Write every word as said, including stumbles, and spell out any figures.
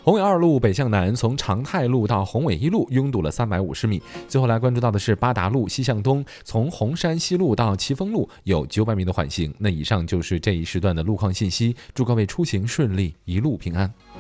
宏伟二路北向南，从长泰路到宏伟一路拥堵了三百五十米。最后来关注到的是八达路西向东，从红山西路到奇峰路有九百米的缓行。那以上就是这一时段的路况信息，祝各位出行顺利，一路平安。